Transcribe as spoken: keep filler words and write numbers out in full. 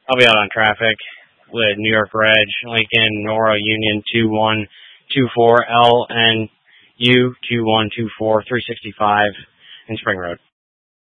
I'll be out on traffic with New York Reg, Lincoln, Nora, Union two one two four, L N U two one two four, three sixty-five in Spring Road.